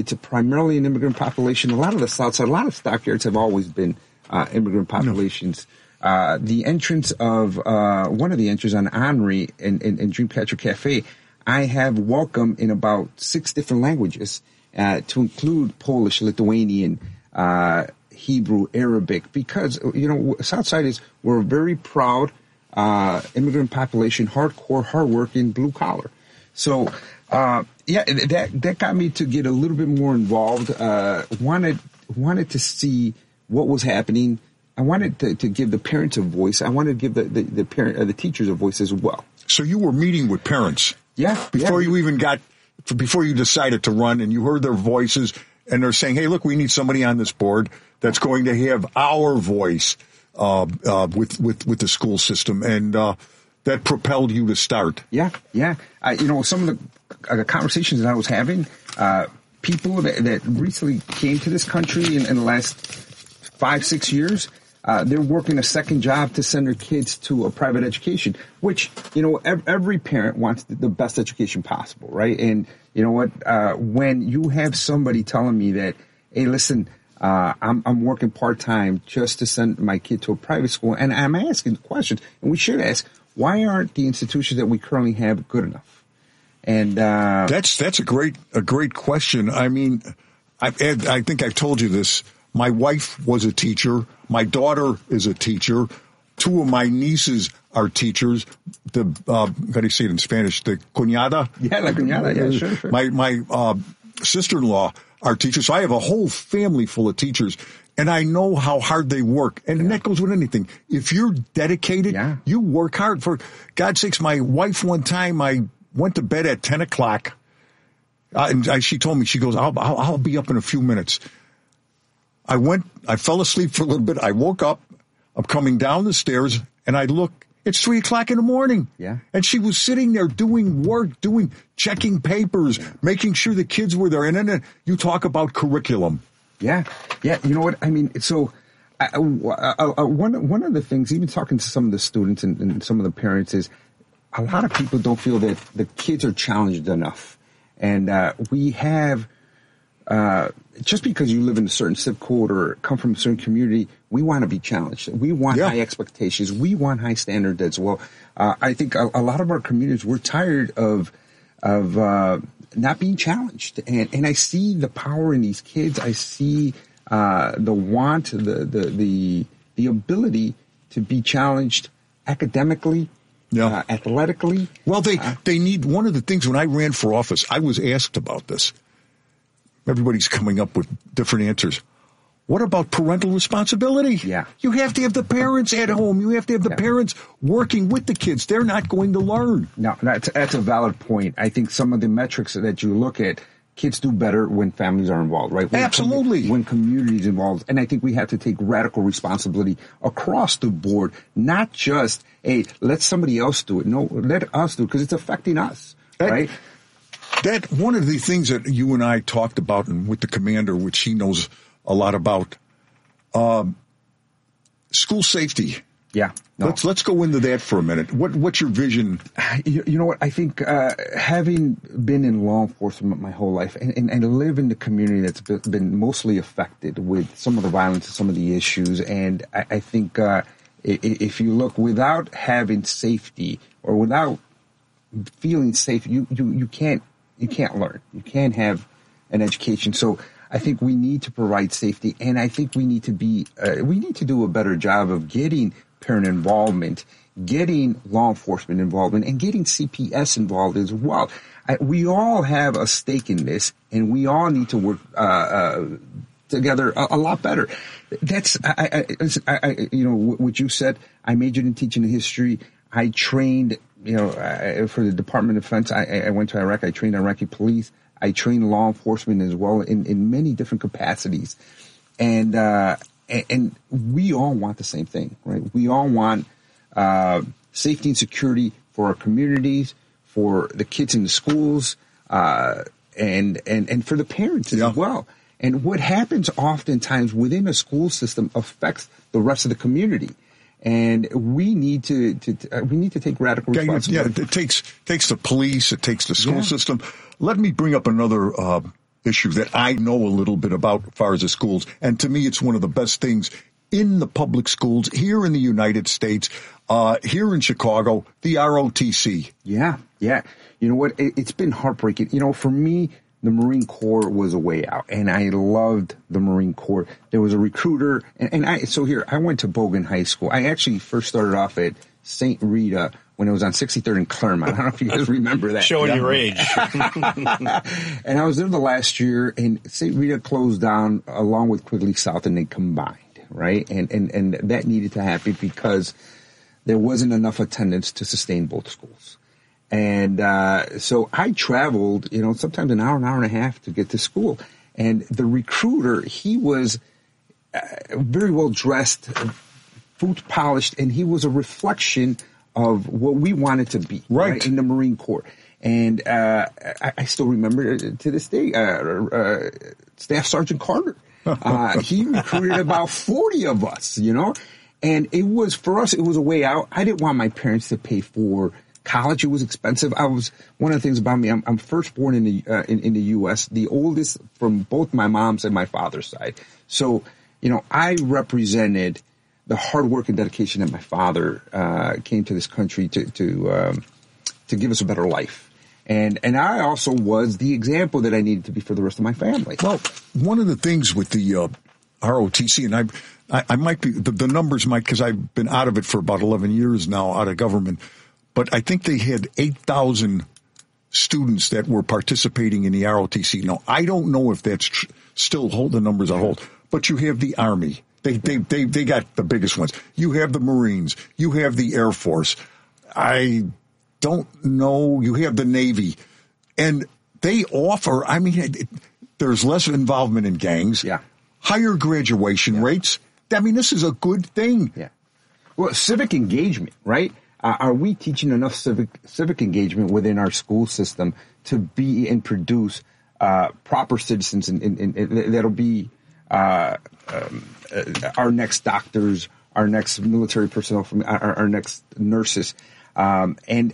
It's primarily an immigrant population. A lot of the South Side, a lot of stockyards have always been immigrant populations. The entrance of one of the entries on Henri in Dreamcatcher Cafe, I have welcome in about 6 different languages, to include Polish, Lithuanian, Hebrew, Arabic, because, Southside we're a very proud immigrant population, hardcore, hardworking, blue collar. So, that got me to get a little bit more involved. Wanted to see what was happening. I wanted to give the parents a voice. I wanted to give the teachers a voice as well. So you were meeting with parents, before you decided to run, and you heard their voices, and they're saying, "Hey, look, we need somebody on this board that's going to have our voice with the school system," and that propelled you to start. Yeah. Some of the conversations that I was having, people that recently came to this country in the last 5-6 years, they're working a second job to send their kids to a private education, which, every parent wants the best education possible, right? And you know what? When you have somebody telling me that, hey, listen, I'm working part-time just to send my kid to a private school, and I'm asking questions, and we should ask, why aren't the institutions that we currently have good enough? And that's a great question. I mean, I think I've told you this. My wife was a teacher. My daughter is a teacher. 2 of my nieces are teachers. How do you say it in Spanish? The cuñada? Yeah, la cuñada. Yeah, sure. My sister-in-law are teachers. So I have a whole family full of teachers. And I know how hard they work. And that goes with anything. If you're dedicated, you work hard. For God's sakes, my wife one time, I went to bed at 10 o'clock. And she told me, she goes, I'll be up in a few minutes. I fell asleep for a little bit. I woke up. I'm coming down the stairs, and I look. It's 3 o'clock in the morning. Yeah. And she was sitting there doing work, checking papers, making sure the kids were there. And then you talk about curriculum. Yeah. You know what? I mean, so one of the things, even talking to some of the students and some of the parents, is a lot of people don't feel that the kids are challenged enough. And we have, just because you live in a certain zip code or come from a certain community, we want to be challenged. We want high expectations. We want high standards as well. I think a lot of our communities, we're tired of not being challenged. And I see the power in these kids. I see the want, the ability to be challenged academically, athletically. Well, they need, one of the things when I ran for office, I was asked about this. Everybody's coming up with different answers. What about parental responsibility? Yeah. You have to have the parents at home. You have to have the parents working with the kids. They're not going to learn. No, that's a valid point. I think some of the metrics that you look at, kids do better when families are involved, right? Absolutely. When communities involved. And I think we have to take radical responsibility across the board, not just, hey, let somebody else do it. No, let us do it because it's affecting us, right? That one of the things that you and I talked about, and with the commander, which he knows a lot about, school safety. Yeah. No. Let's go into that for a minute. What's your vision? You know what? I think having been in law enforcement my whole life and live in the community that's been mostly affected with some of the violence and some of the issues, and I think if you look, without having safety or without feeling safe, you can't learn. You can't have an education. So I think we need to provide safety, and I think we need to do a better job of getting parent involvement, getting law enforcement involvement, and getting CPS involved as well. We all have a stake in this, and we all need to work together a lot better. That's what you said. I majored in teaching history. I trained, for the Department of Defense. I went to Iraq. I trained Iraqi police. I trained law enforcement as well in many different capacities. And we all want the same thing, right? We all want safety and security for our communities, for the kids in the schools, and for the parents as well. And what happens oftentimes within a school system affects the rest of the community. And we need to take radical responsibility. Yeah, it takes the police, it takes the school system. Let me bring up another issue that I know a little bit about as far as the schools. And to me, it's one of the best things in the public schools here in the United States, here in Chicago, the ROTC. Yeah. You know what? It's been heartbreaking. You know, for me, the Marine Corps was a way out, and I loved the Marine Corps. There was a recruiter, and I went to Bogan High School. I actually first started off at St. Rita when it was on 63rd and Claremont. I don't know if you guys remember that. Showing your age. And I was there the last year, and St. Rita closed down along with Quigley South, and they combined, right? And that needed to happen because there wasn't enough attendance to sustain both schools. And so I traveled, sometimes an hour and a half to get to school. And the recruiter, he was very well dressed, boot polished, and he was a reflection of what we wanted to be right in the Marine Corps. And I still remember to this day, Staff Sergeant Carter. He recruited about 40 of us, and it was, for us, it was a way out. I didn't want my parents to pay for college. It was expensive. One of the things about me, I'm firstborn in the U.S., the oldest from both my mom's and my father's side. So, I represented the hard work and dedication that my father came to this country to give us a better life. And I also was the example that I needed to be for the rest of my family. Well, one of the things with the ROTC, and I might be, the numbers might, because I've been out of it for about 11 years now, out of government, but I think they had 8,000 students that were participating in the ROTC. Now, I don't know if that's still the numbers I hold, but you have the Army. They got the biggest ones. You have the Marines. You have the Air Force. I don't know. You have the Navy. And they offer, there's less involvement in gangs. Yeah. Higher graduation rates. This is a good thing. Yeah. Well, civic engagement, right? Are we teaching enough civic engagement within our school system to be and produce proper citizens and that'll be our next doctors, our next military personnel, our next nurses? And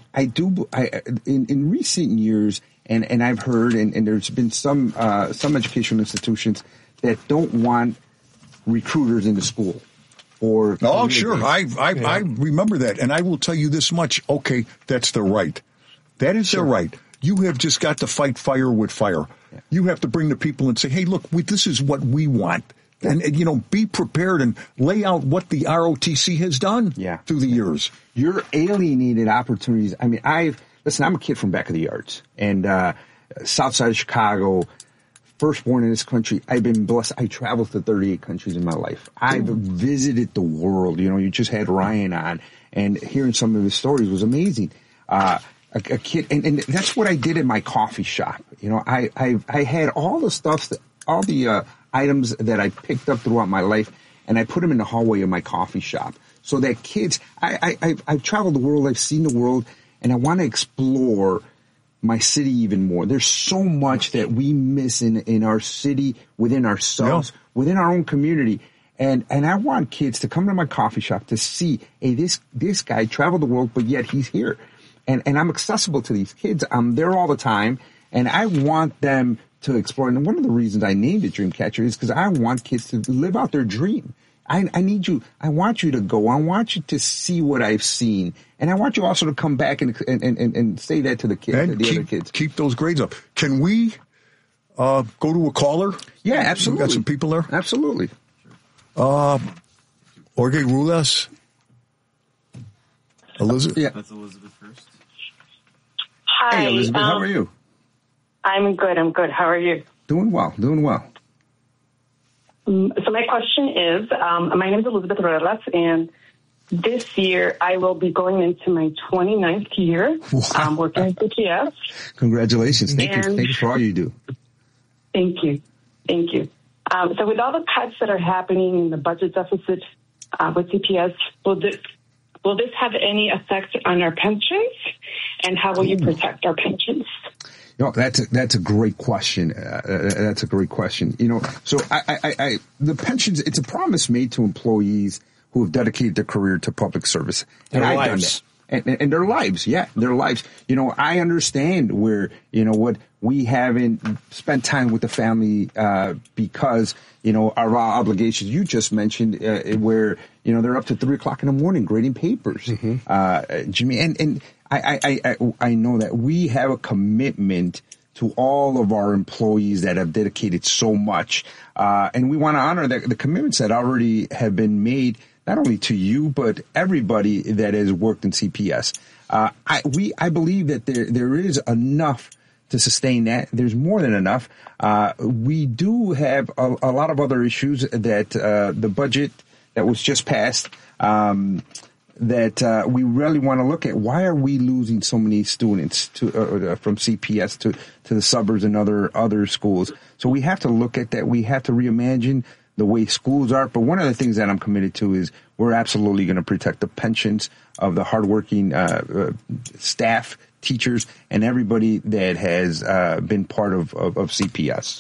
in recent years, and I've heard, and there's been some educational institutions that don't want recruiters in the school. Oh, sure. I remember that. And I will tell you this much. Okay, that's their right. That is their right. You have just got to fight fire with fire. Yeah. You have to bring the people and say, hey, look, this is what we want. And, be prepared and lay out what the ROTC has done through the years. You're alienated opportunities. I'm a kid from back of the yards. And south side of Chicago, firstborn in this country. I've been blessed. I traveled to 38 countries in my life. I've visited the world. You just had Ryan on, and hearing some of his stories was amazing. A kid, and that's what I did in my coffee shop. I had all the stuff, all the items that I picked up throughout my life, and I put them in the hallway of my coffee shop so that kids. I've traveled the world. I've seen the world, and I want to explore my city even more. There's so much that we miss in our city, within ourselves, within our own community. And I want kids to come to my coffee shop to see, hey, this guy traveled the world, but yet he's here. And I'm accessible to these kids. I'm there all the time, and I want them to explore. And one of the reasons I named it Dreamcatcher is because I want kids to live out their dream. I want you to go. I want you to see what I've seen. And I want you also to come back and say that to the kids, and other kids. Keep those grades up. Can we go to a caller? Yeah, absolutely. We got some people there? Absolutely. Jorge Rulas? Elizabeth? Yeah. That's Elizabeth first. Hi. Hey, Elizabeth, how are you? I'm good. How are you? Doing well. So my question is, my name is Elizabeth Ruelas, and this year I will be going into my 29th year working at CPS. Congratulations. Thank you for all you do. Thank you. So with all the cuts that are happening in the budget deficit with CPS, will this have any effect on our pensions, and how will you protect our pensions? No, that's a great question. That's a great question. So the pensions, it's a promise made to employees who have dedicated their career to public service. And I've done that. and their lives. Yeah, their lives. I understand where, what we haven't spent time with the family because, of our obligations. You just mentioned where, they're up to 3:00 in the morning grading papers, Jimmy. And I know that we have a commitment to all of our employees that have dedicated so much. And we want to honor the commitments that already have been made, not only to you, but everybody that has worked in CPS. I believe that there is enough to sustain that. There's more than enough. We do have a lot of other issues that the budget that was just passed, that we really want to look at. Why are we losing so many students from CPS to the suburbs and other schools? So we have to look at that. We have to reimagine the way schools are. But one of the things that I'm committed to is we're absolutely going to protect the pensions of the hardworking staff, teachers, and everybody that has been part of CPS.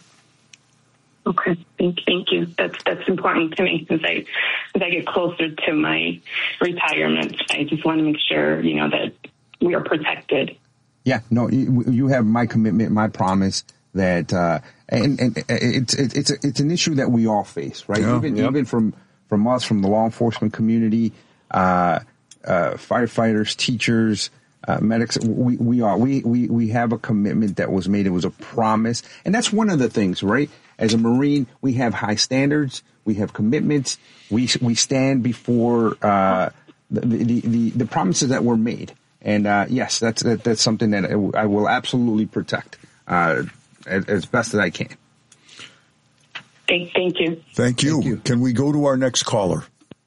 Okay, thank you. That's important to me as I get closer to my retirement. I just want to make sure, that we are protected. Yeah, no, you have my commitment, my promise that, and it's an issue that we all face, right? Yeah, even from us, from the law enforcement community, firefighters, teachers, medics, we have a commitment that was made. It was a promise, and that's one of the things, right? As a Marine, we have high standards, we have commitments, we stand before the promises that were made, and yes, that's something that I will absolutely protect as best as I can. Thank you. Thank you. Can we go to our next caller?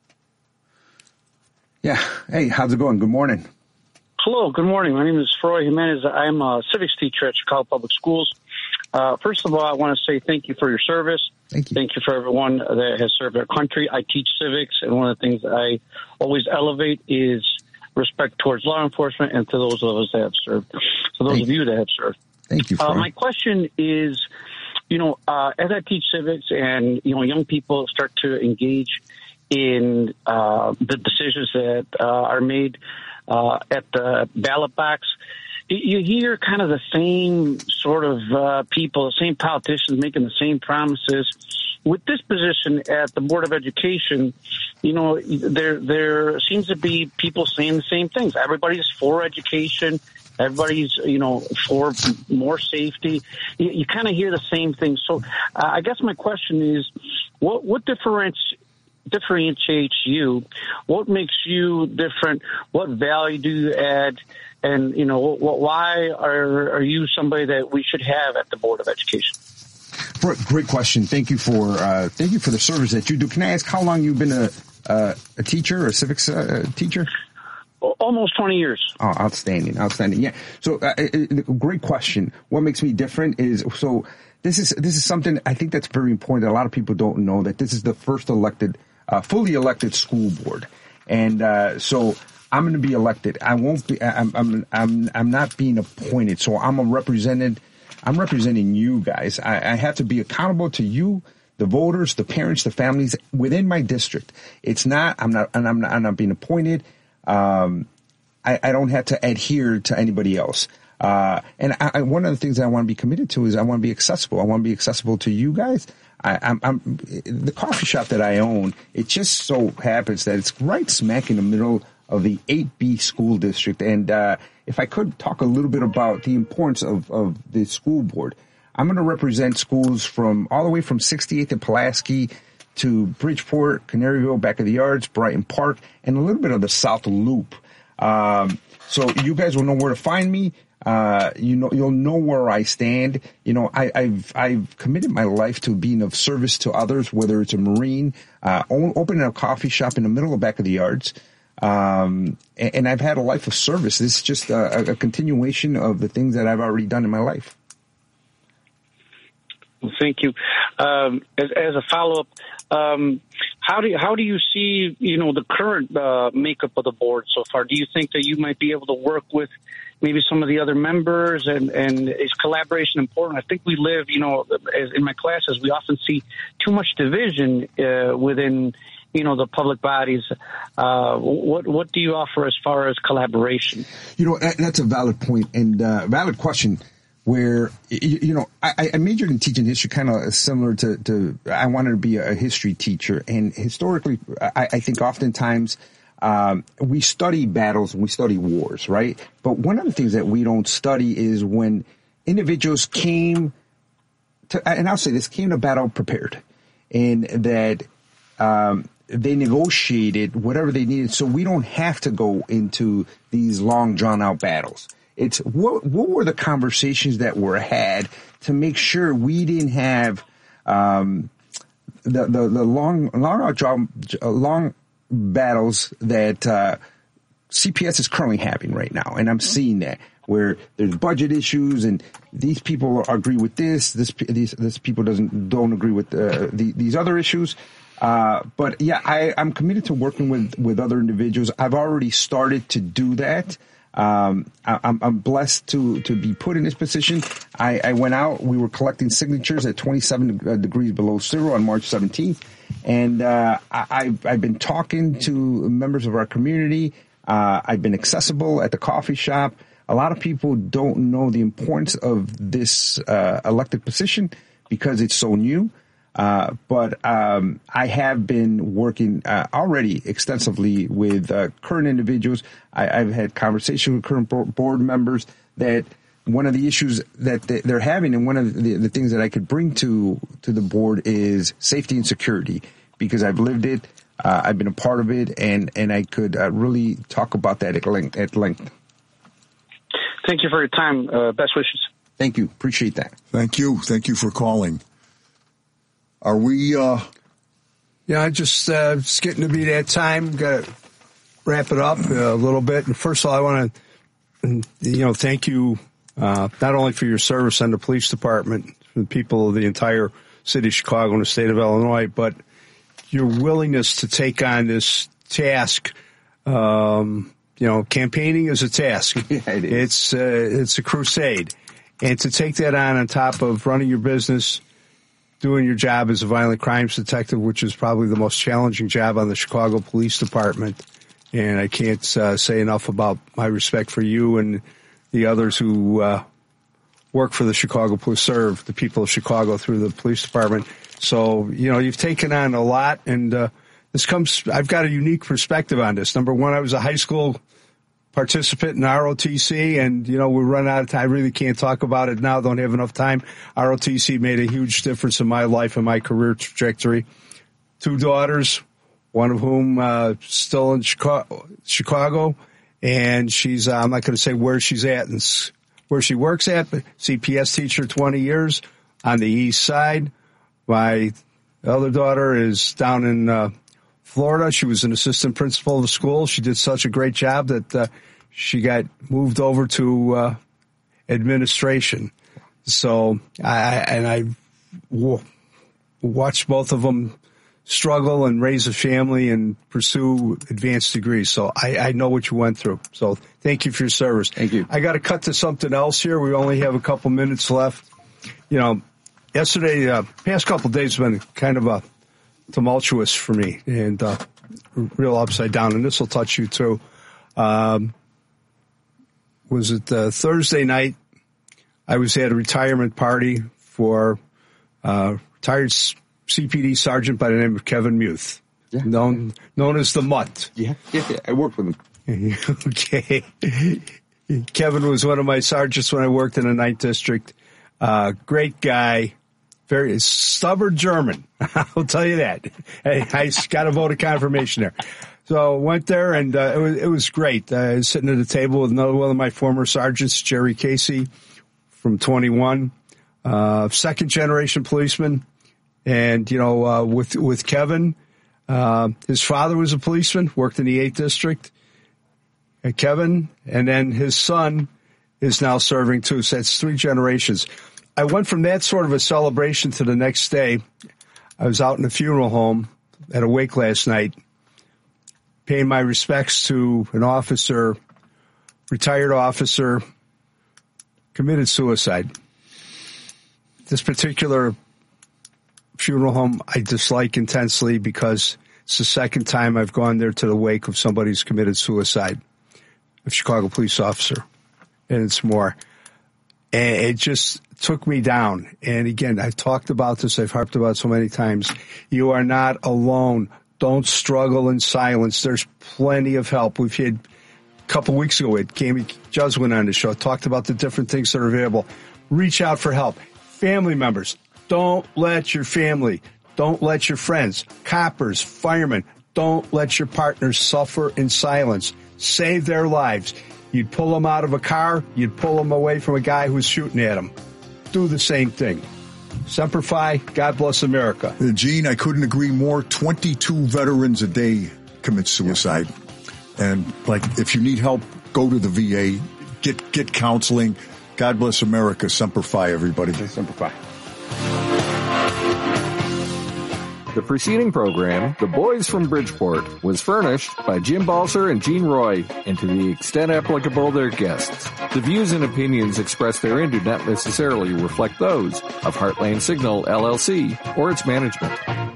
Yeah. Hey, how's it going? Good morning. Hello, good morning. My name is Froy Jimenez. I'm a civics teacher at Chicago Public Schools. First of all, I want to say thank you for your service. Thank you. Thank you for everyone that has served our country. I teach civics, and one of the things I always elevate is respect towards law enforcement and to those of us that have served, to those of you that have served. Thank you, Froy. My question is, as I teach civics and, young people start to engage in the decisions that are made at the ballot box, you hear kind of the same sort of people, the same politicians making the same promises. With this position at the Board of Education, there seems to be people saying the same things. Everybody's for education. Everybody's, for more safety. You kind of hear the same thing. So I guess my question is, what differentiates you? What makes you different? What value do you add? And, why are you somebody that we should have at the Board of Education? Great question. Thank you for the service that you do. Can I ask how long you've been a teacher, a civics teacher? Almost 20 years. Oh, outstanding. Yeah. So, great question. What makes me different is, so this is something I think that's very important that a lot of people don't know, that this is the first fully elected school board. And, so I'm going to be elected. I won't be, I'm not being appointed. So I'm representing you guys. I have to be accountable to you, the voters, the parents, the families within my district. I'm not being appointed. I don't have to adhere to anybody else. And one of the things that I want to be committed to is I want to be accessible. I want to be accessible to you guys. I'm the coffee shop that I own. It just so happens that it's right smack in the middle of the 8B school district. And if I could talk a little bit about the importance of the school board, I'm going to represent schools all the way from 68th and Pulaski to Bridgeport, Canaryville, Back of the Yards, Brighton Park, and a little bit of the South Loop. So you guys will know where to find me. You'll know where I stand. I've committed my life to being of service to others, whether it's a Marine, opening a coffee shop in the middle of Back of the Yards. And I've had a life of service. This is just a continuation of the things that I've already done in my life. Well, thank you. As a follow-up, how do you see, the current makeup of the board so far? Do you think that you might be able to work with maybe some of the other members, and is collaboration important? I think we live, as in my classes, we often see too much division within the public bodies. What do you offer as far as collaboration? That's a valid point and valid question. Where I majored in teaching history, kind of similar to I wanted to be a history teacher, and historically, I think oftentimes we study battles and we study wars, right? But one of the things that we don't study is when individuals came to, and I'll say this, came to battle prepared, and that they negotiated whatever they needed, so we don't have to go into these long, drawn out battles. It's what were the conversations that were had to make sure we didn't have the long battles that CPS is currently having right now, and I'm seeing that where there's budget issues and these people agree with this people don't agree with these other issues. But yeah, I'm committed to working with other individuals. I've already started to do that. I'm blessed to be put in this position. I went out, we were collecting signatures at 27 degrees below zero on March 17th. And, I've been talking to members of our community. I've been accessible at the coffee shop. A lot of people don't know the importance of this, elected position because it's so new. But I have been working already extensively with current individuals. I've had conversations with current board members that one of the issues that they're having, and one of the things that I could bring to the board is safety and security, because I've lived it, I've been a part of it, and I could really talk about that at length. Thank you for your time. Best wishes. Thank you. Appreciate that. Thank you. Thank you for calling. Are we, Yeah, it's getting to be that time. Got to wrap it up a little bit. And first of all, I want to, thank you, not only for your service on the police department, for the people of the entire city of Chicago and the state of Illinois, but your willingness to take on this task. Campaigning is a task. Yeah, it is. It's a crusade. And to take that on top of running your business, doing your job as a violent crimes detective, which is probably the most challenging job on the Chicago Police Department. And I can't say enough about my respect for you and the others who work for the Chicago Police, serve the people of Chicago through the police department. So, you've taken on a lot, and I've got a unique perspective on this. Number one, I was a high school participant in ROTC, and, we run out of time. I really can't talk about it now. Don't have enough time. ROTC made a huge difference in my life and my career trajectory. 2 daughters, one of whom still in Chicago, and she's, I'm not going to say where she's at and where she works at, but CPS teacher, 20 years on the east side. My other daughter is down in Florida. She was an assistant principal of the school. She did such a great job that she got moved over to administration. So I watched both of them struggle and raise a family and pursue advanced degrees. So I know what you went through. So thank you for your service. Thank you. I got to cut to something else here. We only have a couple minutes left. Yesterday, past couple of days have been kind of tumultuous for me and real upside down, and this will touch you too. Was it Thursday night? I was at a retirement party for retired CPD sergeant by the name of Kevin Muth, known as the Mutt. Yeah, I worked with him. Okay. Kevin was one of my sergeants when I worked in the 9th District. Great guy. Very stubborn German. I'll tell you that. I got a vote of confirmation there. So went there, and it was great. I was sitting at a table with another one of my former sergeants, Jerry Casey, from 21, second generation policeman. And, with Kevin, his father was a policeman, worked in the 8th District. And Kevin, and then his son is now serving too. So that's 3 generations. I went from that sort of a celebration to the next day. I was out in a funeral home at a wake last night, paying my respects to an officer, retired officer, committed suicide. This particular funeral home I dislike intensely because It's the second time I've gone there to the wake of somebody who's committed suicide, a Chicago police officer, and it's more. And it just took me down. And again, I've talked about this. I've harped about it so many times. You are not alone. Don't struggle in silence. There's plenty of help. We've had a couple weeks ago, Amy Juswin on the show, talked about the different things that are available. Reach out for help. Family members, don't let your family, don't let your friends, coppers, firemen, don't let your partners suffer in silence. Save their lives. You'd pull them out of a car, you'd pull them away from a guy who's shooting at them. Do the same thing. Semper Fi, God bless America. Gene, I couldn't agree more. 22 veterans a day commit suicide. Yeah. And if you need help, go to the VA, get counseling. God bless America. Semper Fi, everybody. Semper Fi. The preceding program, The Boys from Bridgeport, was furnished by Jim Balser and Gene Roy, and to the extent applicable, their guests. The views and opinions expressed therein do not necessarily reflect those of Heartland Signal, LLC, or its management.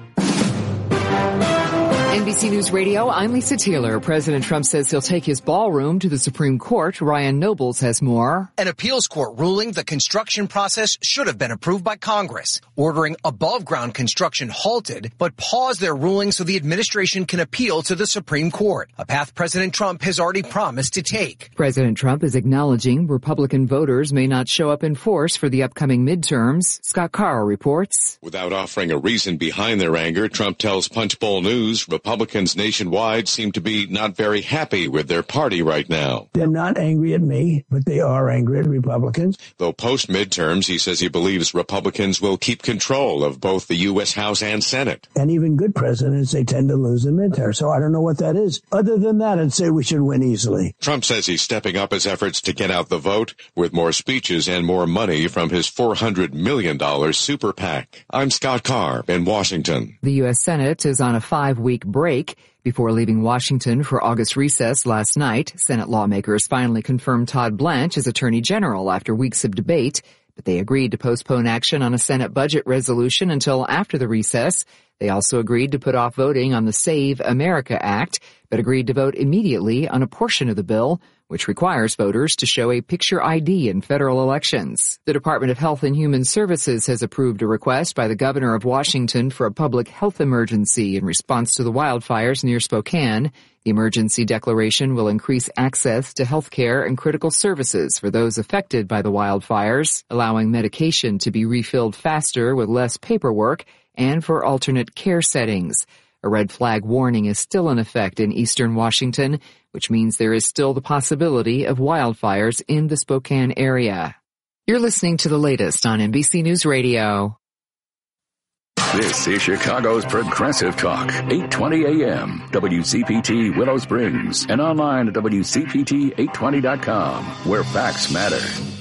NBC News Radio, I'm Lisa Taylor. President Trump says he'll take his ballroom to the Supreme Court. Ryan Nobles has more. An appeals court ruling the construction process should have been approved by Congress, ordering above-ground construction halted, but paused their ruling so the administration can appeal to the Supreme Court, a path President Trump has already promised to take. President Trump is acknowledging Republican voters may not show up in force for the upcoming midterms. Scott Carr reports. Without offering a reason behind their anger, Trump tells Punchbowl News Republicans nationwide seem to be not very happy with their party right now. They're not angry at me, but they are angry at Republicans. Though post-midterms, he says he believes Republicans will keep control of both the U.S. House and Senate. And even good presidents, they tend to lose in midterms. So I don't know what that is. Other than that, I'd say we should win easily. Trump says he's stepping up his efforts to get out the vote with more speeches and more money from his $400 million super PAC. I'm Scott Carr in Washington. The U.S. Senate is on a 5-week break. Before leaving Washington for August recess last night, Senate lawmakers finally confirmed Todd Blanche as Attorney General after weeks of debate, but they agreed to postpone action on a Senate budget resolution until after the recess. They also agreed to put off voting on the Save America Act, but agreed to vote immediately on a portion of the bill, which requires voters to show a picture ID in federal elections. The Department of Health and Human Services has approved a request by the governor of Washington for a public health emergency in response to the wildfires near Spokane. The emergency declaration will increase access to health care and critical services for those affected by the wildfires, allowing medication to be refilled faster with less paperwork, and for alternate care settings. A red flag warning is still in effect in eastern Washington, which means there is still the possibility of wildfires in the Spokane area. You're listening to the latest on NBC News Radio. This is Chicago's Progressive Talk, 820 AM, WCPT Willow Springs, and online at WCPT820.com, where facts matter.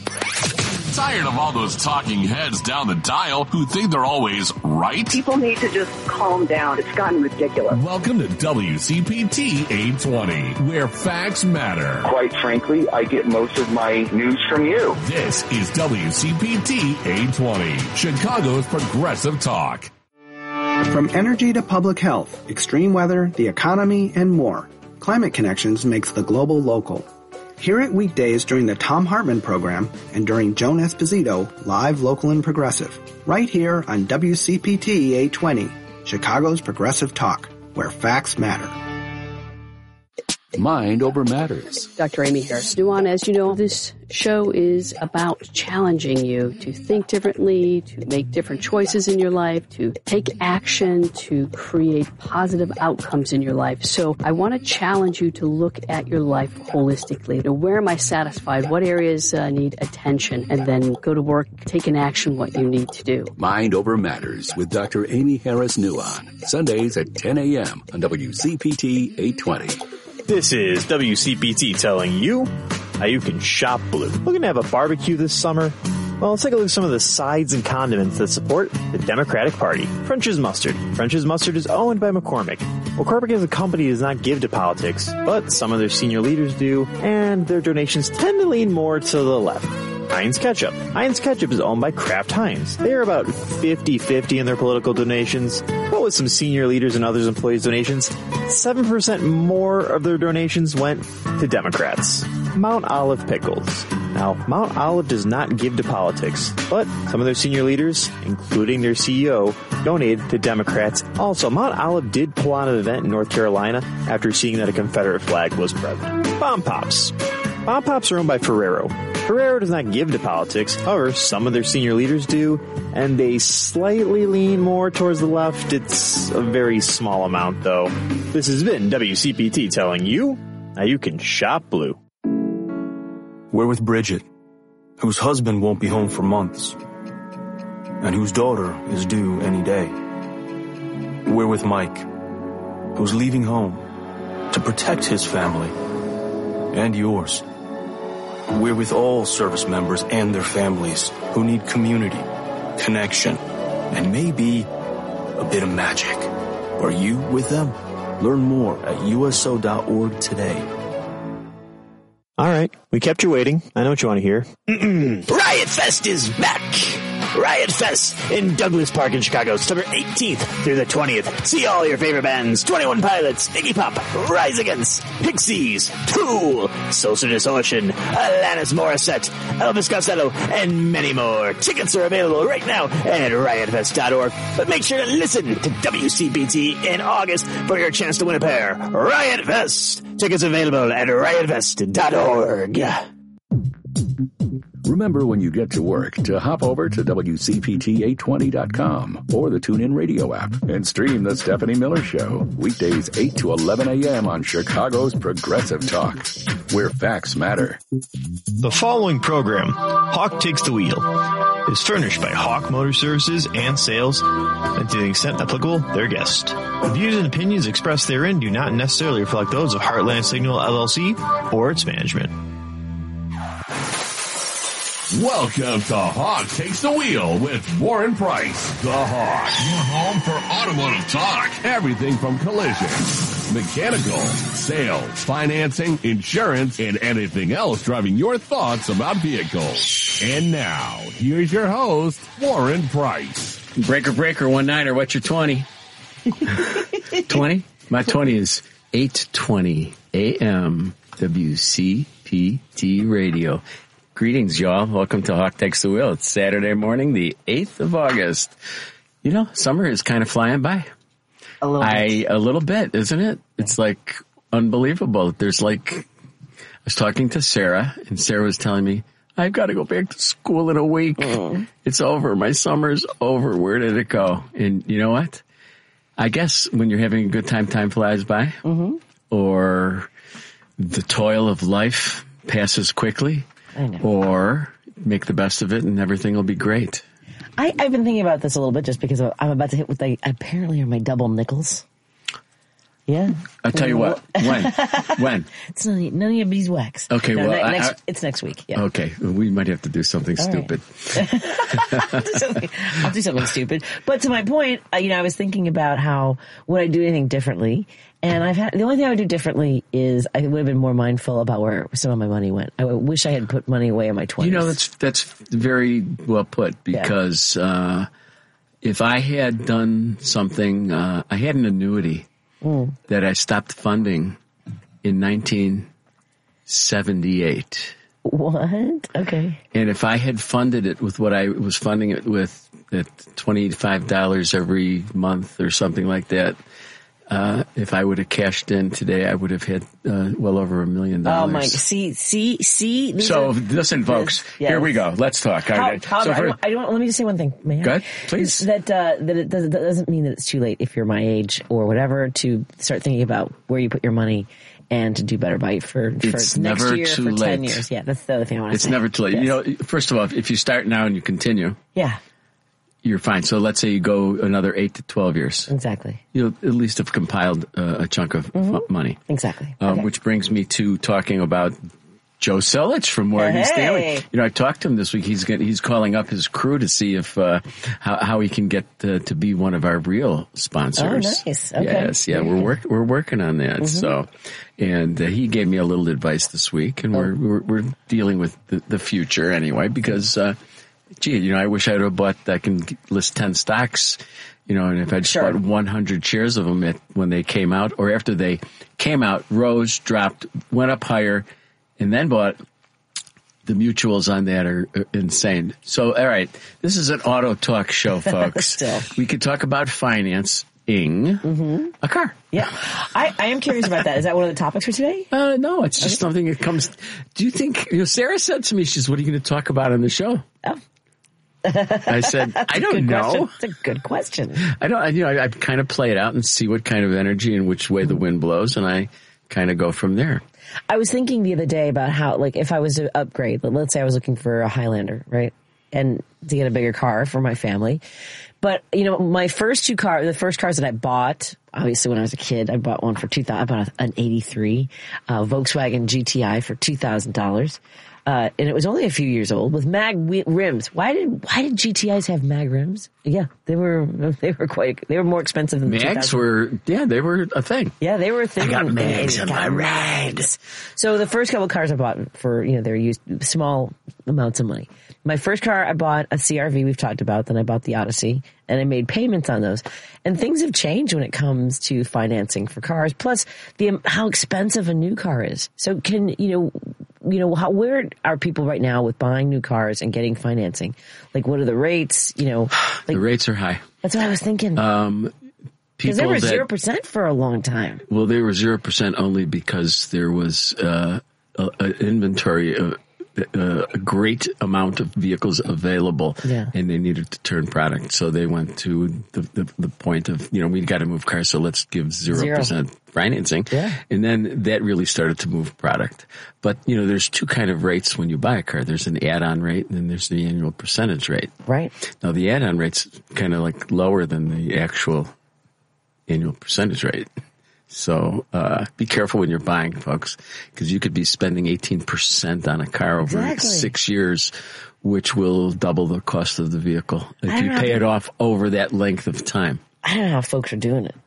Tired of all those talking heads down the dial who think they're always right? People need to just calm down. It's gotten ridiculous. Welcome to WCPT 820, where facts matter. Quite frankly, I get most of my news from you. This is WCPT 820, Chicago's Progressive Talk. From energy to public health, extreme weather, the economy, and more, Climate Connections makes the global local. Hear it weekdays during the Thom Hartmann program and during Joan Esposito, live, local, and progressive. Right here on WCPT 820, Chicago's Progressive Talk, where facts matter. Mind Over Matters. Dr. Amy Harris Nuwan, as you know, this show is about challenging you to think differently, to make different choices in your life, to take action, to create positive outcomes in your life. So I want to challenge you to look at your life holistically. To where am I satisfied? What areas need attention? And then go to work, take an action what you need to do. Mind Over Matters with Dr. Amy Harris Nuwan. Sundays at 10 a.m. on WCPT 820. This is WCPT telling you how you can shop blue. Looking to have a barbecue this summer? Well, let's take a look at some of the sides and condiments that support the Democratic Party. French's Mustard. French's Mustard is owned by McCormick. McCormick as a company does not give to politics, but some of their senior leaders do, and their donations tend to lean more to the left. Heinz Ketchup. Heinz Ketchup is owned by Kraft Heinz. They are about 50-50 in their political donations, but with some senior leaders and others employees' donations, 7% more of their donations went to Democrats. Mount Olive Pickles. Now, Mount Olive does not give to politics, but some of their senior leaders, including their CEO, donated to Democrats. Also, Mount Olive did pull on an event in North Carolina after seeing that a Confederate flag was present. Bomb Pops. Bomb Pops are owned by Ferrero. Ferrero does not give to politics. However, some of their senior leaders do, and they slightly lean more towards the left. It's a very small amount, though. This has been WCPT telling you how you can shop blue. We're with Bridget, whose husband won't be home for months, and whose daughter is due any day. We're with Mike, who's leaving home to protect his family and yours. We're with all service members and their families who need community, connection, and maybe a bit of magic. Are you with them? Learn more at USO.org today. All right, we kept you waiting. I know what you want to hear. Riot Fest is back! Riot Fest in Douglas Park in Chicago, September 18th through the 20th. See all your favorite bands: 21 Pilots, Iggy Pop, Rise Against, Pixies, Tool, Social Distortion, Alanis Morissette, Elvis Costello, and many more. Tickets are available right now at riotfest.org. But make sure to listen to WCPT in August for your chance to win a pair. Riot Fest! Tickets available at riotfest.org. Remember when you get to work to hop over to WCPT820.com or the TuneIn Radio app and stream The Stephanie Miller Show. Weekdays 8 to 11 a.m. on Chicago's Progressive Talk, where facts matter. The following program, Hawk Takes the Wheel, is furnished by Hawk Motor Services and Sales, and to the extent applicable, their guest. The views and opinions expressed therein do not necessarily reflect those of Heartland Signal LLC or its management. Welcome to Hawk Takes the Wheel with Warren Price, the Hawk. Your home for automotive talk. Everything from collision, mechanical, sales, financing, insurance, and anything else driving your thoughts about vehicles. And now, here's your host, Warren Price. Breaker, one-nighter, what's your 20? 20? My 20 is 8:20 a.m. WCPT Radio. Greetings, y'all. Welcome to Hawk Takes the Wheel. It's Saturday morning, the 8th of August. You know, summer is kind of flying by. A little bit, isn't it? It's like unbelievable. There's like, I was talking to Sarah, and Sarah was telling me, I've got to go back to school in a week. It's over. My summer's over. Where did it go? And you know what? I guess when you're having a good time, time flies by. Or the toil of life passes quickly. I know. Or make the best of it and everything will be great. I've been thinking about this a little bit just because I'm about to hit with apparently my double nickels. Yeah. I'll tell you what. When? It's none of beeswax. Okay, no, well, it's next week. Yeah. Okay, we might have to do something stupid. I'll do something stupid. But to my point, I was thinking about how would I do anything differently? And the only thing I would do differently is I would have been more mindful about where some of my money went. I wish I had put money away in my 20s. You know, that's very well put because if I had done something, I had an annuity that I stopped funding in 1978. What? Okay. And if I had funded it with what I was funding it with, at $25 every month or something like that, if I would have cashed in today, I would have had well over $1 million. Oh my! See. So listen, folks. Yes. Here we go. Let's talk. Let me just say one thing. May I? Go ahead, please. That it doesn't mean that it's too late if you're my age or whatever to start thinking about where you put your money and to do better by for next year, for 10 years. Yeah, that's the other thing I want to say. It's never too late. Yes. You know, first of all, if you start now and you continue, you're fine. So let's say you go another 8 to 12 years. Exactly. You'll at least have compiled a chunk of money. Exactly. Which brings me to talking about Joe Selich from Morgan Hey. Stanley. You know, I talked to him this week. He's calling up his crew to see if how he can get to be one of our real sponsors. Oh, nice. Okay. Yes, yeah, we're working on that. Mm-hmm. So, and he gave me a little advice this week, and we're dealing with the future anyway. Because, gee, you know, I wish I'd have bought. I can list 10 stocks. You know, and if I'd bought 100 shares of them when they came out, or after they came out, rose, dropped, went up higher, and then bought, the mutuals on that are insane. So, all right, this is an auto talk show, folks. We could talk about financing a car. Yeah. I am curious about that. Is that one of the topics for today? No, it's just something that comes. Do you think, you know, Sarah said to me, she says, what are you going to talk about on the show? Oh. I said, I don't know. It's a good question. I don't, you know, I kind of play it out and see what kind of energy and which way the wind blows, and I kind of go from there. I was thinking the other day about how, like, if I was to upgrade, let's say I was looking for a Highlander, right? And to get a bigger car for my family. But, you know, my first two cars, the first cars that I bought, obviously when I was a kid, I bought one for I bought an 83 Volkswagen GTI for $2,000. And it was only a few years old with mag rims. Why did GTIs have mag rims? Yeah, they were more expensive than mags they were a thing. Yeah, they were a thing. I got mags on my rides. So the first couple of cars I bought for, you know, they were used small amounts of money. My first car, I bought a CRV we've talked about, then I bought the Odyssey, and I made payments on those. And things have changed when it comes to financing for cars, plus how expensive a new car is. So where are people right now with buying new cars and getting financing? Like, what are the rates? You know, like, the rates are high. That's what I was thinking. Because they were 0% for a long time. Well, they were 0% only because there was an inventory of a great amount of vehicles available, and they needed to turn product. So they went to the point of, you know, we got to move cars, so let's give 0% financing. Yeah. And then that really started to move product. But, you know, there's two kind of rates when you buy a car. There's an add-on rate, and then there's the annual percentage rate. Right. Now, the add-on rate's kind of like lower than the actual annual percentage rate. So be careful when you're buying, folks, because you could be spending 18% on a car over 6 years, which will double the cost of the vehicle if you pay it off over that length of time. I don't know how folks are doing it.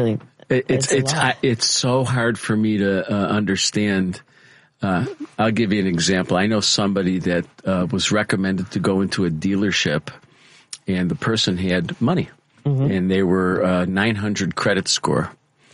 It's so hard for me to understand. I'll give you an example. I know somebody that was recommended to go into a dealership, and the person had money, and they were 900 credit score.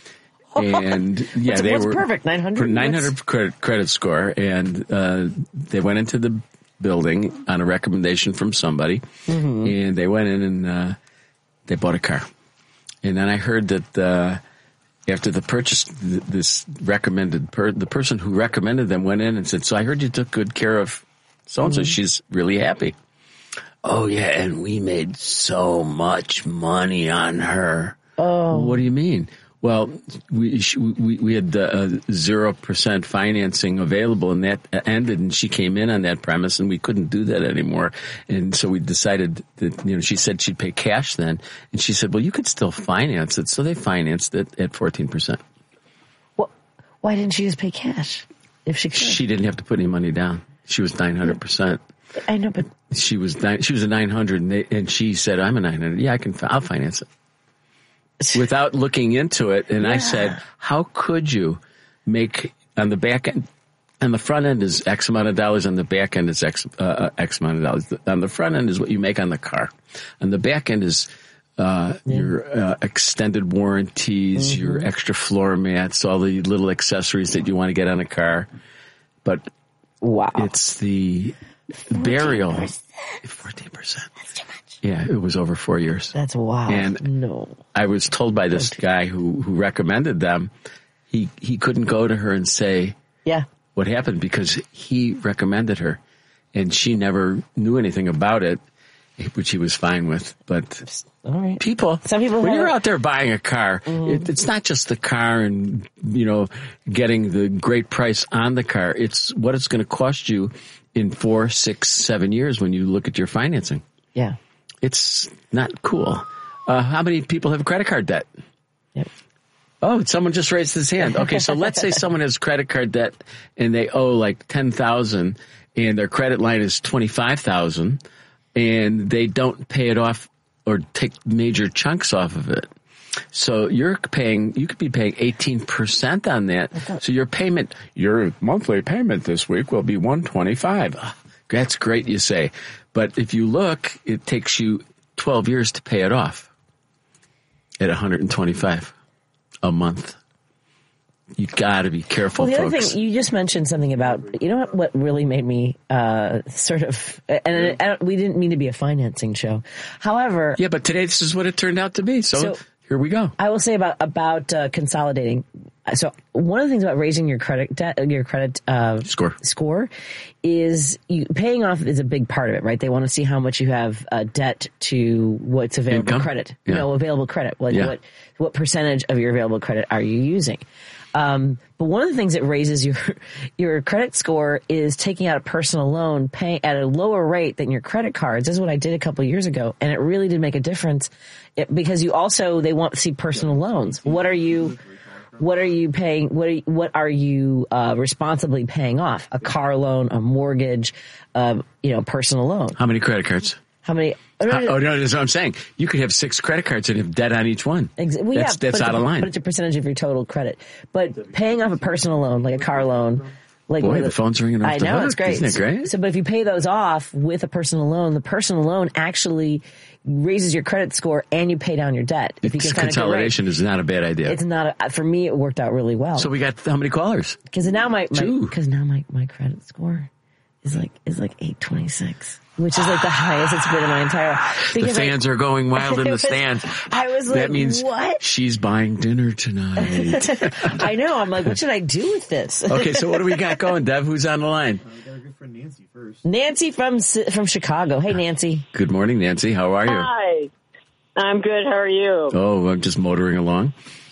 And yeah, what's perfect? 900? 900 credit score. And, they went into the building on a recommendation from somebody, and they went in and, they bought a car. And then I heard that, after the purchase, this recommended, the person who recommended them went in and said, so I heard you took good care of so-and-so. She's really happy. Oh yeah. And we made so much money on her. Oh, what do you mean? Well, we had 0% financing available, and that ended, and she came in on that premise, and we couldn't do that anymore. And so we decided that, you know, she said she'd pay cash then, and she said, well, you could still finance it. So they financed it at 14%. Well, why didn't she just pay cash if she could? She didn't have to put any money down. She was 900%. I know, but she was a 900, and she said, I'm a 900. Yeah, I'll finance it. Without looking into it, and I said, how could you make on the back end? On the front end is X amount of dollars, on the back end is X amount of dollars. On the front end is what you make on the car. On the back end is your extended warranties, your extra floor mats, all the little accessories that you want to get on a car. But it's the burial. 14%. That's too much. Yeah, it was over 4 years. That's wild. And I was told by this guy who recommended them, he couldn't go to her and say what happened because he recommended her, and she never knew anything about it, which he was fine with. But some people when you're out there buying a car, it's not just the car and, you know, getting the great price on the car. It's what it's going to cost you in 4, 6, 7 years when you look at your financing. Yeah. It's not cool. How many people have credit card debt? Yep. Oh, someone just raised his hand. Okay, so let's say someone has credit card debt and they owe like $10,000 and their credit line is $25,000 and they don't pay it off or take major chunks off of it. So you could be paying 18% on that. So your monthly payment this week will be $125. That's great, you say. But if you look, it takes you 12 years to pay it off at $125 a month. You got to be careful, folks. Well, the other thing, you just mentioned something about, you know what really made me sort of, and we didn't mean to be a financing show. However. Yeah, but today this is what it turned out to be. So here we go. I will say about consolidating. So one of the things about raising your credit score is paying off is a big part of it, right? They want to see how much you have debt to what's available credit. Yeah. Available credit. Like what percentage of your available credit are you using? But one of the things that raises your credit score is taking out a personal loan, paying at a lower rate than your credit cards. This is what I did a couple of years ago, and it really did make a difference because they want to see personal loans. What are you paying? What are you responsibly paying off? A car loan, a mortgage, personal loan. How many credit cards? How many? No, that's what I'm saying. You could have 6 credit cards and have debt on each one. Well, that's out of line. But it's a percentage of your total credit. But paying off a personal loan, like a car loan, boy, the phone's ringing off the hook. I know, it's great. Isn't it great? But if you pay those off with a personal loan, the personal loan actually raises your credit score and you pay down your debt. If you can consolidation is not a bad idea. It's not. For me, it worked out really well. So we got how many callers? Because now my credit score is like 826. Which is like the highest it's been in my entire life. The fans are going wild in the stands. I was like, that means what? She's buying dinner tonight. I know. I'm like, what should I do with this? Okay, so what do we got going, Dev? Who's on the line? We got our good friend Nancy first. Nancy from Chicago. Hey, Nancy. Good morning, Nancy. How are you? Hi. I'm good. How are you? Oh, I'm just motoring along.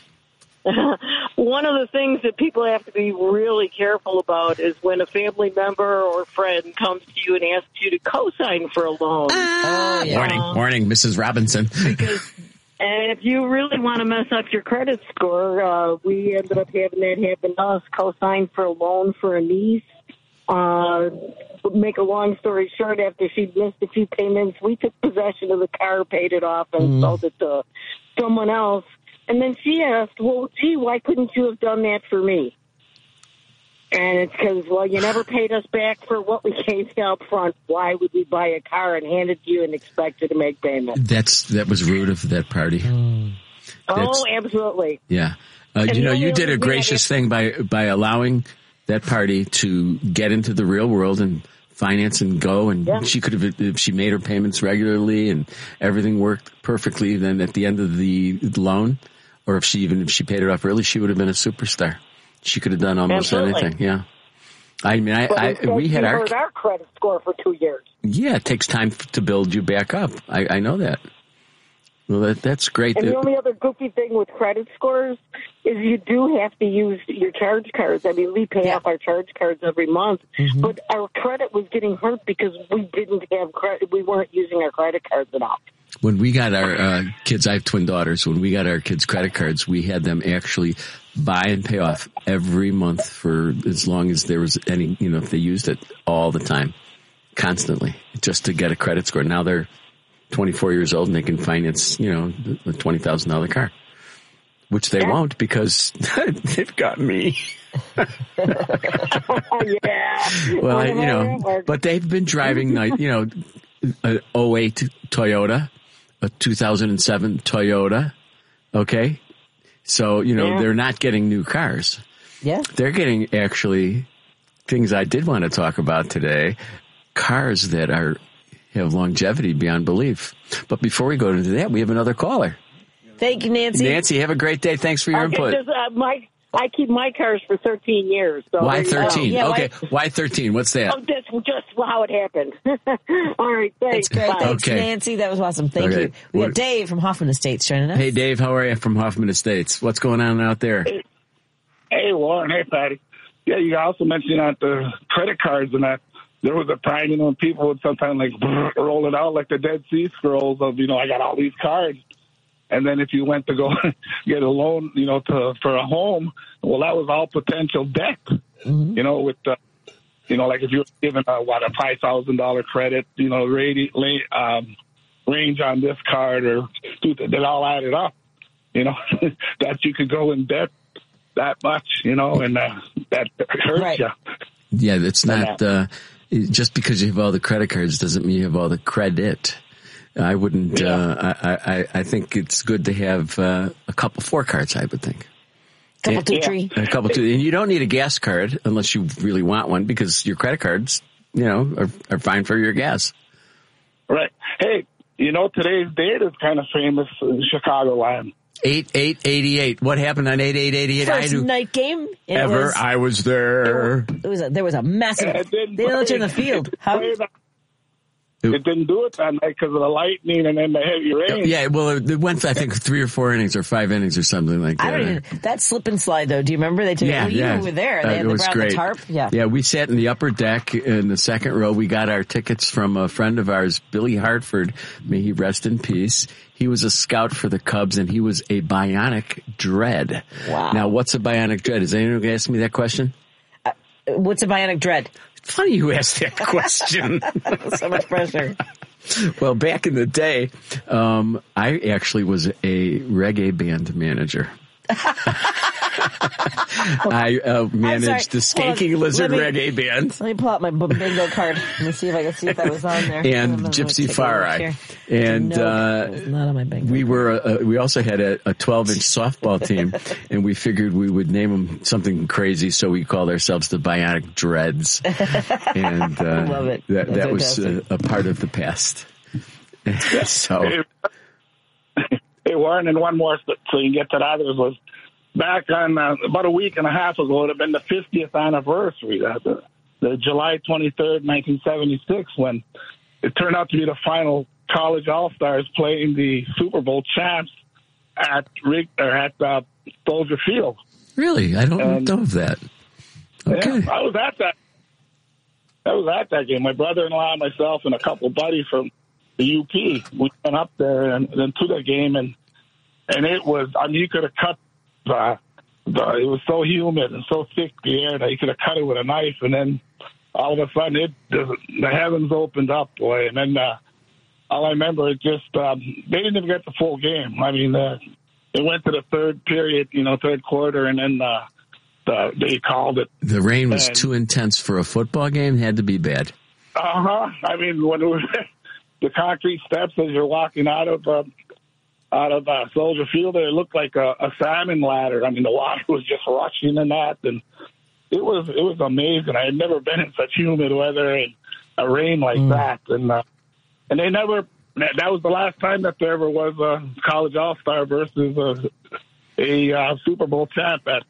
One of the things that people have to be really careful about is when a family member or friend comes to you and asks you to co-sign for a loan. Morning, Mrs. Robinson. And if you really want to mess up your credit score, we ended up having that happen to us, co-sign for a loan for a niece. Make a long story short, after she missed a few payments, we took possession of the car, paid it off, and sold it to someone else. And then she asked, well, gee, why couldn't you have done that for me? And it's because, well, you never paid us back for what we gave you up front. Why would we buy a car and hand it to you and expect you to make payments? That was rude of that party. Oh, absolutely. Yeah. You did a gracious thing by allowing that party to get into the real world and finance and go, and she could have, if she made her payments regularly and everything worked perfectly, then at the end of the loan, or if she paid it off early, she would have been a superstar. She could have done almost anything. Yeah. I mean, we had our credit score for 2 years. Yeah, it takes time to build you back up. I know that. Well, that's great. And the only other goofy thing with credit scores is you do have to use your charge cards. I mean, we pay off our charge cards every month, but our credit was getting hurt because we didn't have credit. We weren't using our credit cards enough. When we got our kids, I have twin daughters. When we got our kids' credit cards, we had them actually buy and pay off every month for as long as there was any, if they used it all the time, constantly, just to get a credit score. Now they're 24 years old and they can finance, a $20,000 car, which they won't because they've got me. Well, but they've been driving, an 08 Toyota, a 2007 Toyota. Okay. So, they're not getting new cars. Yeah. They're getting actually things I did want to talk about today, cars that have longevity beyond belief. But before we go into that, we have another caller. Thank you, Nancy. Nancy, have a great day. Thanks for your input. I keep my cars for 13 years. So why 13? Why 13? What's that? Oh, that's just how it happened. All right, thanks. That's great. Thanks, Nancy. That was awesome. Thank you. We got Dave from Hoffman Estates joining us. Hey, Dave. How are you from Hoffman Estates? What's going on out there? Hey, Warren. Hey, Patty. Yeah, you also mentioned the credit cards and that. There was a time, when people would sometimes roll it out like the Dead Sea Scrolls of, I got all these cards. And then if you went to go get a loan, for a home, well, that was all potential debt, with the, like if you were given a $5,000 credit, range on this card, or that all added up, that you could go in debt that much, and that hurts you. Yeah, it's not just because you have all the credit cards doesn't mean you have all the credit. I wouldn't. I think it's good to have a couple 4 cards. I would think. A couple 2. And you don't need a gas card unless you really want one, because your credit cards, are fine for your gas. Right. Hey, today's date is kind of famous in Chicagoland. 8/8/88. What happened on 8/8/88? First night game I was there. There was a massive. They didn't let you in the field. It didn't do it that night because of the lightning and then the heavy rain. Yeah, well, it went, I think, 3 or 4 innings or 5 innings or something like that. That slip and slide, though, do you remember? They took it. Well, you were there. They had the tarp. Yeah, we sat in the upper deck in the second row. We got our tickets from a friend of ours, Billy Hartford. May he rest in peace. He was a scout for the Cubs, and he was a Bionic Dread. Wow. Now, what's a Bionic Dread? Is anyone going to ask me that question? What's a Bionic Dread? Funny you asked that question. So much pressure. Well, back in the day, I actually was a reggae band manager. I managed the Skanking Lizard reggae band. Let me pull out my bingo card and see if I can see if that was on there. And Gypsy Farai. And it was not on my bingo we also had a 12-inch softball team, and we figured we would name them something crazy, so we called ourselves the Bionic Dreads. And I love it. That was a part of the past. So. Hey, Warren, and one more so you can get to that. It was back on about a week and a half ago. It would have been the 50th anniversary, the July 23rd, 1976, when it turned out to be the final college All-Stars playing the Super Bowl champs at Soldier Field. Really? I don't know of that. Okay. Yeah, I was at that game. My brother-in-law, myself, and a couple buddies from the UP. We went up there and then to the game, and it was, you could have cut it was so humid and so thick, the air, that you could have cut it with a knife, and then all of a sudden the heavens opened up, boy, and then all I remember is just they didn't even get the full game. I mean, it went to the third period, third quarter, and then they called it. The rain was too intense for a football game. It had to be bad. I mean, when it was the concrete steps as you're walking out of Soldier Field, it looked like a salmon ladder. I mean, the water was just rushing in that, and it was amazing. I had never been in such humid weather and a rain like that, and they never. That was the last time that there ever was a college All-Star versus a Super Bowl champ at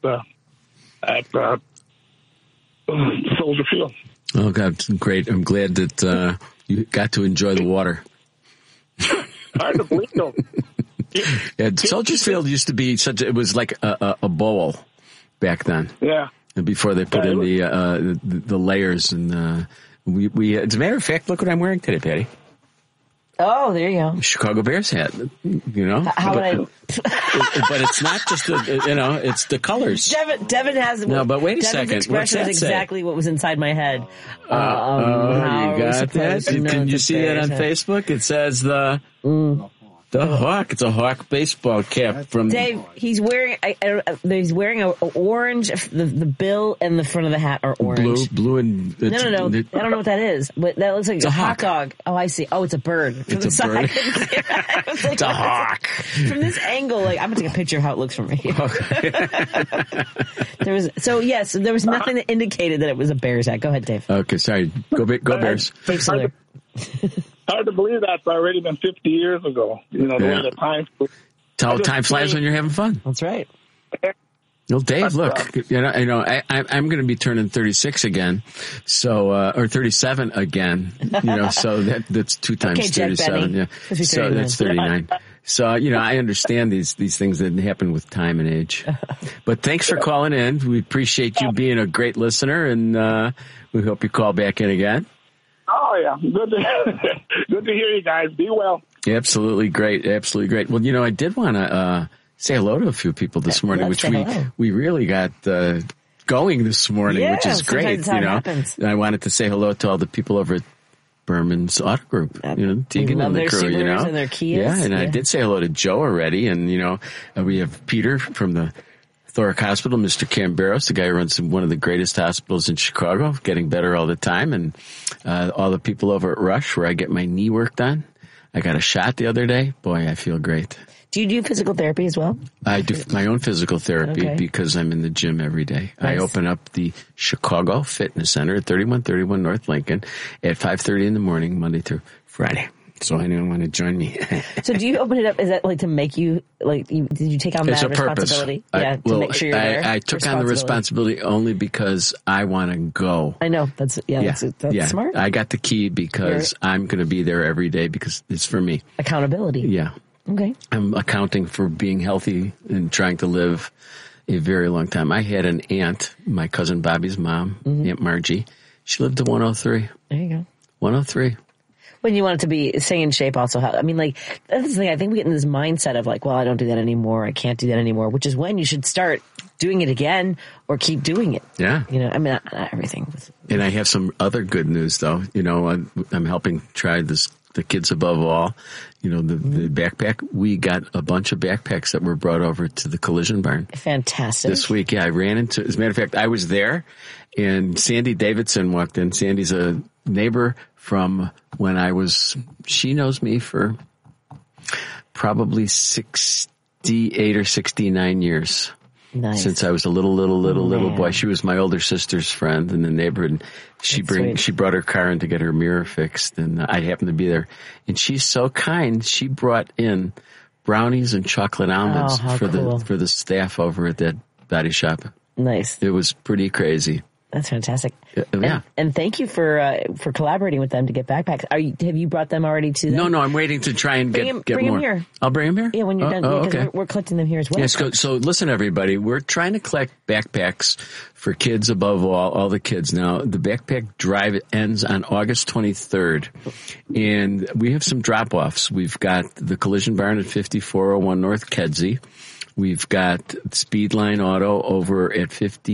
Soldier Field. Oh God, great! I'm glad that you got to enjoy the water. Hard to believe, though. Yeah, Soldier Field used to be it was like a bowl back then. Yeah. Before they put in the layers, and we as a matter of fact, look what I'm wearing today, Patty. Oh, there you go. Chicago Bears hat, How would but it's not just it's the colors. Devin has no, but wait a Devin's second. Expression is exactly what was inside my head. You got that? Can you see that on Facebook? It says the Hawk. It's a Hawk baseball cap from Dave. He's wearing. He's wearing a orange. The bill and the front of the hat are orange. Blue and no. I don't know what that is, but that looks like a hot dog. Oh, I see. Oh, it's a bird. From it's the a bird. It's a hawk. From this angle, I'm gonna take a picture of how it looks from here. Okay. there was nothing that indicated that it was a Bears hat. Go ahead, Dave. Okay, sorry. Go Bears. Dave's still there. Hard to believe that's already been 50 years ago. The time. Time flies when you're having fun. That's right. Well, Dave, look, I'm going to be turning 36 again, so or 37 again. So that's 2 times 37. Yeah, so that's 39. So I understand these things that happen with time and age. But thanks for calling in. We appreciate you being a great listener, and we hope you call back in again. Oh yeah, good to hear you guys. Be well. Absolutely great. Absolutely great. Well, I did want to say hello to a few people this morning, which we really got going this morning, which is great. I wanted to say hello to all the people over at Berman's Auto Group, Tegan and the crew, and their Kias. Yeah, and I did say hello to Joe already, and we have Peter from the Thoric Hospital, Mr. Camberos, the guy who runs one of the greatest hospitals in Chicago, getting better all the time, and all the people over at Rush, where I get my knee worked on. I got a shot the other day. Boy, I feel great. Do you do physical therapy as well? I do my own physical therapy because I'm in the gym every day. Nice. I open up the Chicago Fitness Center at 3131 North Lincoln at 5:30 in the morning, Monday through Friday. So anyone want to join me? So do you open it up? Is that to make you did you take on that responsibility? Purpose. To make sure you're there. I took on the responsibility only because I want to go. I know that's smart. I got the key because I'm going to be there every day because it's for me. Accountability. Yeah. Okay. I'm accounting for being healthy and trying to live a very long time. I had an aunt, my cousin Bobby's mom, Aunt Margie. She lived to 103. There you go. 103. When you want it to be staying in shape also, that's the thing. I think we get in this mindset of I don't do that anymore. I can't do that anymore, which is when you should start doing it again or keep doing it. Yeah. Not everything. And I have some other good news though. I'm helping try the Kids Above All, the backpack. We got a bunch of backpacks that were brought over to the Collision Barn. Fantastic. This week. Yeah. I ran into, as a matter of fact, I was there and Sandy Davidson walked in. Sandy's a neighbor from when she knows me for probably 68 or 69 years. Nice. Since I was a little boy. She was my older sister's friend in the neighborhood. She brought her car in to get her mirror fixed, and I happened to be there. And she's so kind. She brought in brownies and chocolate almonds for the staff over at that body shop. Nice. It was pretty crazy. That's fantastic. Yeah. And thank you for collaborating with them to get backpacks. Have you brought them already to them? No, I'm waiting to try and get more. Bring them here. I'll bring them here? Yeah, when you're done. Okay. We're collecting them here as well. Yes, so listen, everybody. We're trying to collect backpacks for Kids Above All the kids. Now, the backpack drive ends on August 23rd, and we have some drop-offs. We've got the Collision Barn at 5401 North Kedzie. We've got Speedline Auto over at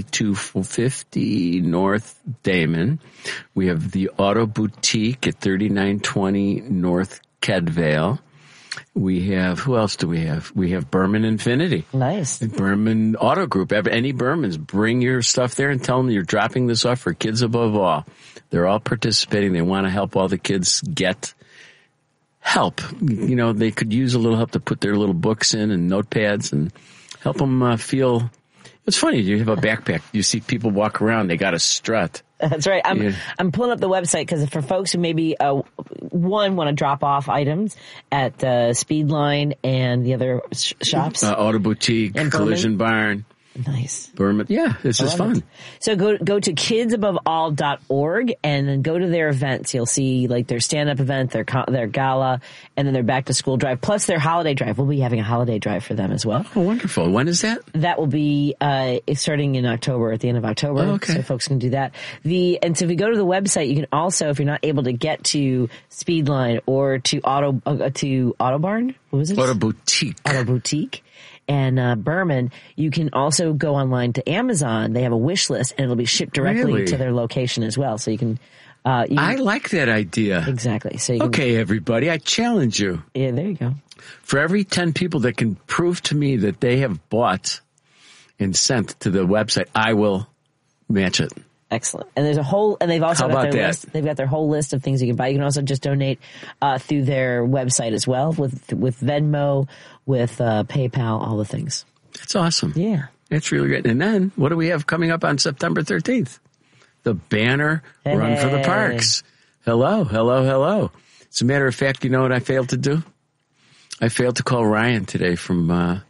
5250 North Damon. We have the Auto Boutique at 3920 North Kedvale. We have, who else do we have? We have Berman Infinity. Nice. Berman Auto Group. Any Bermans, bring your stuff there and tell them you're dropping this off for Kids Above All. They're all participating. They want to help all the kids get help. They could use a little help to put their little books in and notepads and help them feel. It's funny. You have a backpack. You see people walk around. They got a strut. That's right. I'm pulling up the website because for folks who maybe want to drop off items at Speedline and the other shops, Auto Boutique, and Collision Barn. Nice. Burma. Yeah, this is fun. So go to kidsaboveall.org and then go to their events. You'll see their stand-up event, their gala, and then their back-to-school drive, plus their holiday drive. We'll be having a holiday drive for them as well. Oh, wonderful. When is that? That will be starting in October, at the end of October. Oh, okay. So folks can do that. And so if you go to the website, you can also, if you're not able to get to Speedline or to Auto Barn, what was it? Auto Boutique. And Berman, you can also go online to Amazon. They have a wish list, and it'll be shipped directly to their location as well. So you can. I like that idea. Exactly. So okay, everybody, I challenge you. Yeah, there you go. For every 10 people that can prove to me that they have bought and sent to the website, I will match it. Excellent. And there's and they've also got their list. They've got their whole list of things you can buy. You can also just donate through their website as well with Venmo, with PayPal, all the things. That's awesome. Yeah. It's really great. And then what do we have coming up on September 13th? The Banner Run for the Parks. Hello. As a matter of fact, you know what I failed to do? I failed to call Ryan today from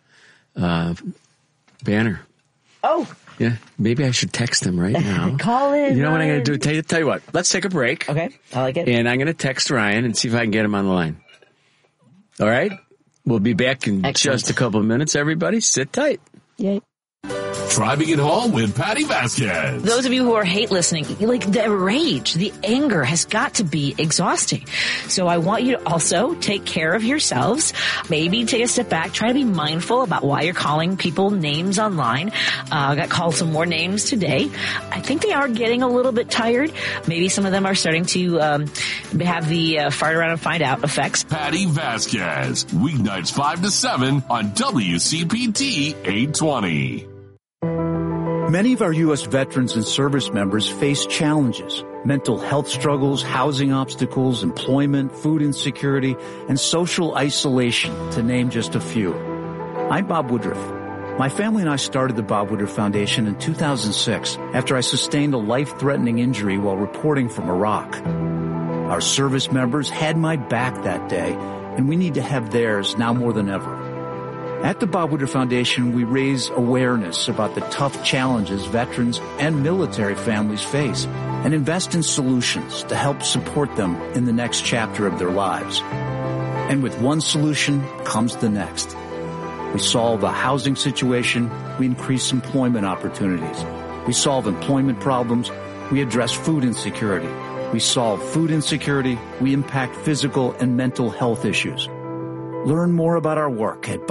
Banner. Oh. Yeah, maybe I should text him right now. Call him. You know what I'm going to do? Tell you what. Let's take a break. Okay, I like it. And I'm going to text Ryan and see if I can get him on the line. All right? We'll be back in just a couple of minutes, everybody. Sit tight. Yay. Try being home with Patty Vasquez. Those of you who are hate listening, like the rage, the anger has got to be exhausting. So I want you to also take care of yourselves. Maybe take a step back. Try to be mindful about why you're calling people names online. I got called some more names today. I think they are getting a little bit tired. Maybe some of them are starting to have the fart around and find out effects. Patty Vasquez, weeknights 5 to 7 on WCPT 820. Many of our U.S. veterans and service members face challenges: mental health struggles, housing obstacles, employment, food insecurity, and social isolation, to name just a few. I'm Bob Woodruff. My family and I started the Bob Woodruff Foundation in 2006 after I sustained a life-threatening injury while reporting from Iraq. Our service members had my back that day, and we need to have theirs now more than ever. At the Bob Woodruff Foundation, we raise awareness about the tough challenges veterans and military families face and invest in solutions to help support them in the next chapter of their lives. And with one solution comes the next. We solve a housing situation, we increase employment opportunities. We solve employment problems, we address food insecurity. We solve food insecurity, we impact physical and mental health issues. Learn more about our work at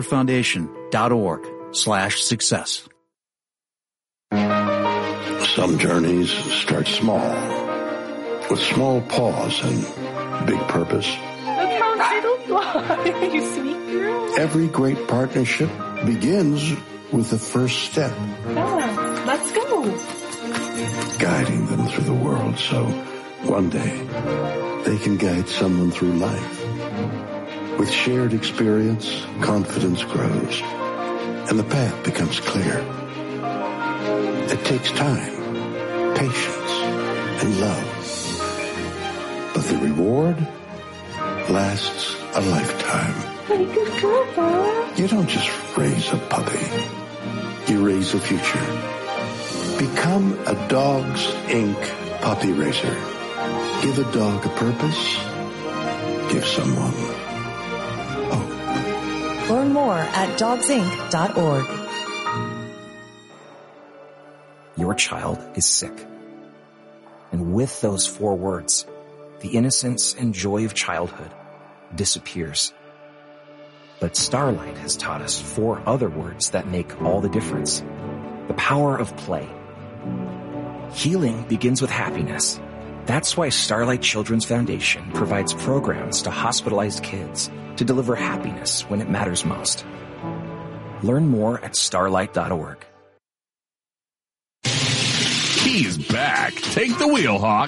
bobwoodrufffoundation.org/success. Some journeys start small, with small pause and big purpose. Look how little fly, you sweet girl. Every great partnership begins with the first step. Yeah, let's go. Guiding them through the world so one day they can guide someone through life. With shared experience, confidence grows, and the path becomes clear. It takes time, patience, and love. But the reward lasts a lifetime. Hey, good girl, Bob. You don't just raise a puppy. You raise a future. Become a Dogs Inc. puppy raiser. Give a dog a purpose. Give someone hope. Learn more at dogsinc.org. Your child is sick. And with those 4 words, the innocence and joy of childhood disappears. But Starlight has taught us 4 other words that make all the difference. The power of play. Healing begins with happiness. That's why Starlight Children's Foundation provides programs to hospitalized kids to deliver happiness when it matters most. Learn more at starlight.org. He's back. Take the wheel, Hawk.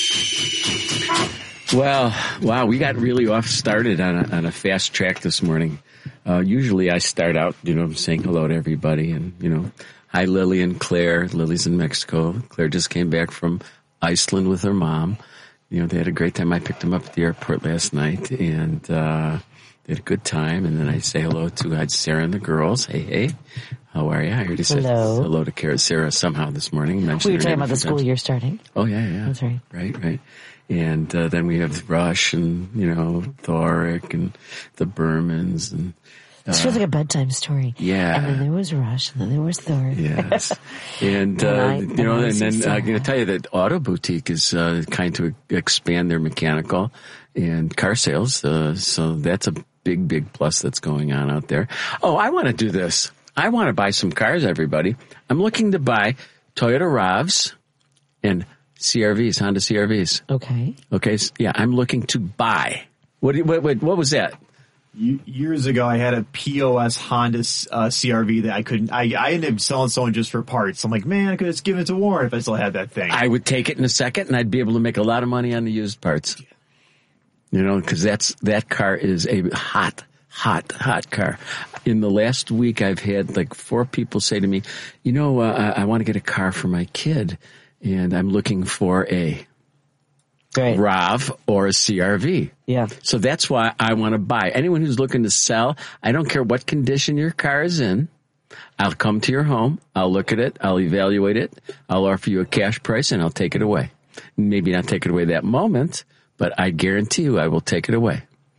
Well, wow, we got really started on a fast track this morning. Usually I start out, saying hello to everybody and, hi, Lily and Claire. Lily's in Mexico. Claire just came back from Iceland with her mom. They had a great time. I picked them up at the airport last night and, they had a good time. And then I say hello to Sarah and the girls. Hey. How are you? I already said hello to Sarah somehow this morning. We were talking about the school year starting. Oh, yeah. That's right. Right. And then we have Rush and, Thoric and the Bermans. And this feels like a bedtime story. Yeah. And then there was Rush, and then there was Thoric. Yes. And, and then I'm going to tell you that Auto Boutique is kind to expand their mechanical and car sales. So that's a big plus that's going on out there. Oh, I want to do this. I want to buy some cars, everybody. I'm looking to buy Toyota RAVs and CRVs, Honda CRVs. Okay. Yeah, I'm looking to buy. What was that? Years ago, I had a POS Honda CRV that I couldn't. I ended up selling someone just for parts. I'm like, man, I could just give it to Warren if I still had that thing. I would take it in a second, and I'd be able to make a lot of money on the used parts. Because that car is a hot car. In the last week, I've had like 4 people say to me, I want to get a car for my kid, and I'm looking for a RAV or a CRV. Yeah. So that's why I want to buy. Anyone who's looking to sell, I don't care what condition your car is in. I'll come to your home. I'll look at it. I'll evaluate it. I'll offer you a cash price, and I'll take it away. Maybe not take it away that moment, but I guarantee you I will take it away.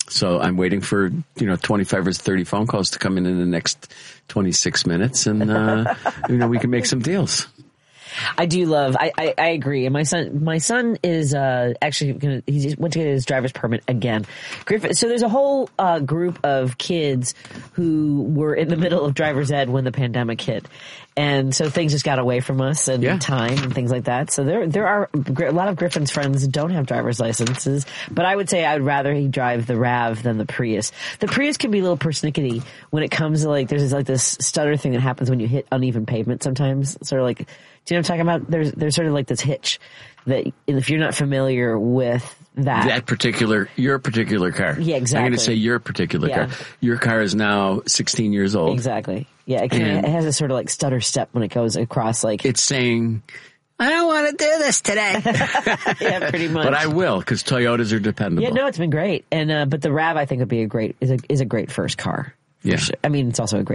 So I'm waiting for, 25 or 30 phone calls to come in the next 26 minutes and, we can make some deals. I do love, I agree. And my son is, actually he just went to get his driver's permit again. Griffin. So there's a whole, group of kids who were in the middle of driver's ed when the pandemic hit. And so things just got away from us and time and things like that. So there are a lot of Griffin's friends don't have driver's licenses, but I would say I would rather he drive the RAV than the Prius. The Prius can be a little persnickety when it comes to there's this stutter thing that happens when you hit uneven pavement sometimes. Sort of like, do you know what I'm talking about? There's sort of like this hitch that if you're not familiar with your particular car. Yeah, exactly. I'm going to say your particular car. Your car is now 16 years old. Exactly. Yeah, it has a sort of stutter step when it goes across It's saying, I don't want to do this today. Yeah, pretty much. But I will, because Toyotas are dependable. Yeah, no, it's been great. And but the RAV I think would be is a great first car. Yeah. Sure. I mean, it's also a great